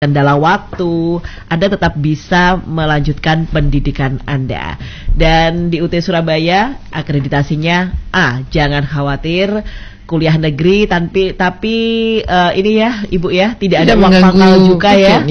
kendala waktu, Anda tetap bisa melanjutkan pendidikan Anda. Dan di UT Surabaya akreditasinya A, jangan khawatir, kuliah negeri tapi ini ya Ibu ya, tidak ada uang pangkal juga ya.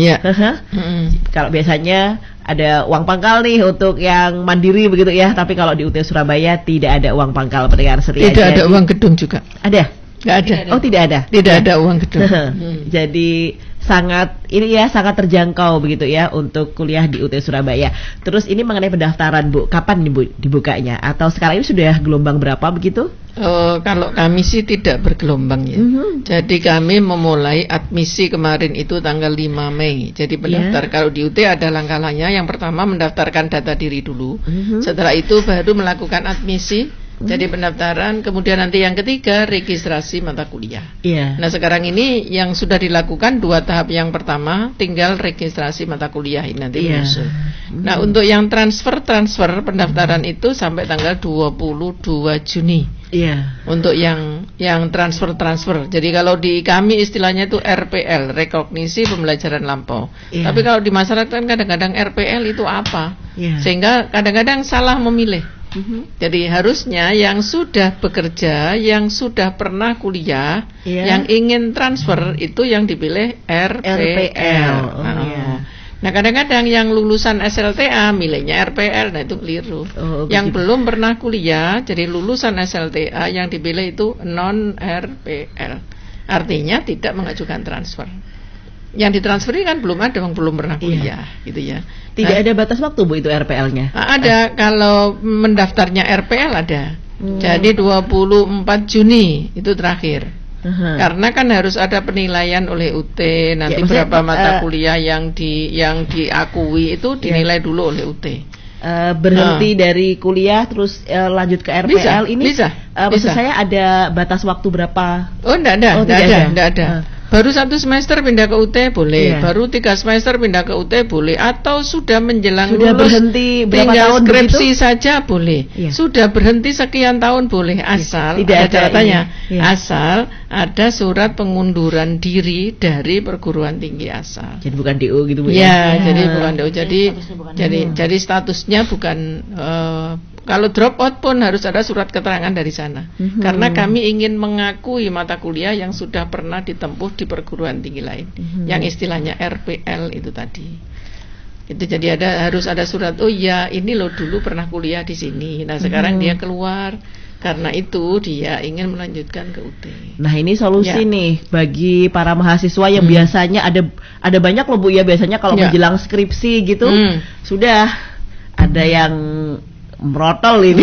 Kalau biasanya ada uang pangkal nih untuk yang mandiri begitu ya, tapi kalau di UT Surabaya tidak ada uang pangkal, pendengar setia. Tidak ada uang gedung juga. Ada? Nggak ada. Oh, tidak ada. Tidak ada uang gedung. Jadi sangat terjangkau begitu ya untuk kuliah di UT Surabaya. Terus ini mengenai pendaftaran Bu, kapan nih Bu dibukanya? Atau sekarang ini sudah gelombang berapa begitu? Kalau kami sih tidak bergelombang ya. Jadi kami memulai admisi kemarin itu tanggal 5 Mei. Jadi pendaftar kalau di UT ada langkah-langkahnya. Yang pertama mendaftarkan data diri dulu. Setelah itu baru melakukan admisi. Jadi pendaftaran, kemudian nanti yang ketiga registrasi mata kuliah. Nah sekarang ini yang sudah dilakukan 2 tahap. Yang pertama tinggal registrasi mata kuliah ini nanti menyusul. Nah untuk yang transfer pendaftaran itu sampai tanggal 22 Juni. Untuk yang transfer. Jadi kalau di kami istilahnya itu RPL, rekognisi pembelajaran lampau. Tapi kalau di masyarakat kadang-kadang RPL itu apa? Sehingga kadang-kadang salah memilih. Jadi harusnya yang sudah bekerja, yang sudah pernah kuliah, yang ingin transfer itu yang dipilih RPL. Nah kadang-kadang yang lulusan SLTA milihnya RPL, nah itu keliru. Yang belum pernah kuliah, jadi lulusan SLTA yang dipilih itu non RPL. Artinya tidak mengajukan transfer. Yang ditransferi kan belum ada, belum pernah kuliah, gitu ya. Tidak ada batas waktu Bu itu RPL-nya? Ada, kalau mendaftarnya RPL ada. Jadi 24 Juni itu terakhir. Karena kan harus ada penilaian oleh UT, nanti berapa mata kuliah yang diakui itu dinilai dulu oleh UT. Berhenti dari kuliah terus lanjut ke RPL bisa. Maksud saya ada batas waktu berapa? Tidak ada. Baru 1 semester pindah ke UT boleh, baru 3 semester pindah ke UT boleh, atau sudah menjelang sudah lulus berhenti berapa tinggal tahun skripsi begitu? saja boleh. Sudah berhenti sekian tahun boleh, asal tidak ada catatannya. Asal ada surat pengunduran diri dari perguruan tinggi asal. Jadi bukan DO gitu Bu ya? Jadi bukan DO. Jadi statusnya bukan kalau drop out pun harus ada surat keterangan dari sana. Karena kami ingin mengakui mata kuliah yang sudah pernah ditempuh di perguruan tinggi lain, yang istilahnya RPL itu tadi. Itu jadi harus ada surat. Oh iya, ini loh dulu pernah kuliah di sini. Nah sekarang dia keluar. Karena itu dia ingin melanjutkan ke UT. Nah ini solusi nih bagi para mahasiswa yang biasanya ada banyak loh Bu ya, biasanya kalau menjelang skripsi gitu sudah ada yang merotol ini.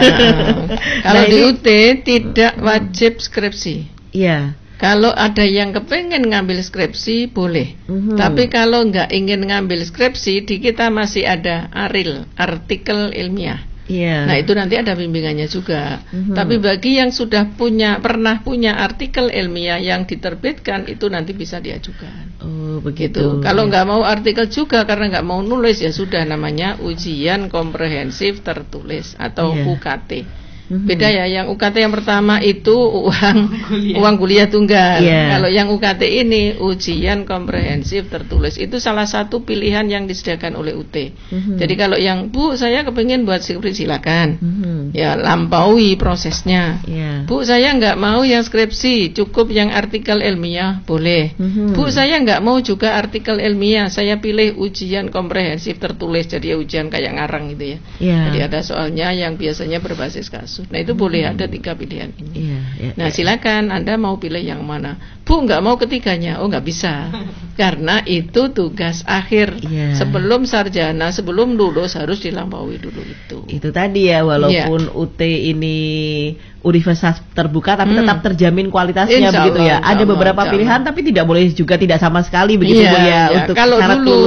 Kalau di UT tidak wajib skripsi. Kalau ada yang kepengen ngambil skripsi boleh. Tapi kalau nggak ingin ngambil skripsi, di kita masih ada ARIL, artikel ilmiah. Nah itu nanti ada bimbingannya juga. Tapi bagi yang sudah pernah punya artikel ilmiah yang diterbitkan, itu nanti bisa diajukan. Begitu. Kalau nggak mau artikel juga karena nggak mau nulis, ya sudah, namanya ujian komprehensif tertulis atau UKT. Beda ya, yang UKT yang pertama itu uang kuliah tunggal. Kalau yang UKT ini ujian komprehensif tertulis, itu salah satu pilihan yang disediakan oleh UT. Jadi kalau yang Bu saya kepingin buat skripsi, silakan. Ya lampaui prosesnya. Bu saya nggak mau yang skripsi, cukup yang artikel ilmiah, boleh. Bu saya nggak mau juga artikel ilmiah, saya pilih ujian komprehensif tertulis, jadi ujian kayak ngarang gitu ya. Jadi ada soalnya yang biasanya berbasis kasus. Nah itu boleh, ada 3 pilihan ini. Nah silakan Anda mau pilih yang mana. Bu nggak mau ketiganya, nggak bisa. Karena itu tugas akhir. Sebelum sarjana, sebelum lulus harus dilampaui dulu itu. Itu tadi ya, walaupun UT ini universitas terbuka tapi tetap terjamin kualitasnya begitu ya. Ada beberapa pilihan tapi tidak boleh juga tidak sama sekali begitu Bu ya. Untuk kalau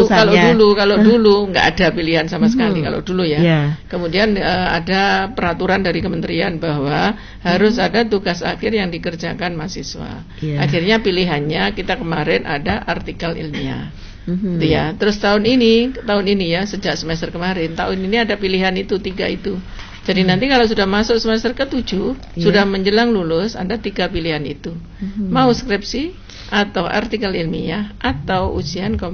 dulu nggak ada pilihan sama sekali kalau dulu ya. Kemudian ada peraturan dari kementerian bahwa harus ada tugas akhir yang dikerjakan mahasiswa. Akhirnya pilihannya kita kemarin ada artikel ilmiah. Ya, terus tahun ini ya, sejak semester kemarin, tahun ini ada pilihan itu 3 itu. Jadi nanti kalau sudah masuk semester ke-7, sudah menjelang lulus, ada 3 pilihan itu. Mau skripsi atau artikel ilmiah atau ujian